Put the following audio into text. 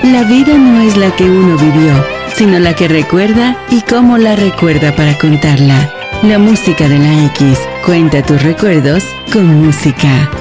La vida no es la que uno vivió, sino la que recuerda y cómo la recuerda para contarla. La música de la X. Cuenta tus recuerdos con música.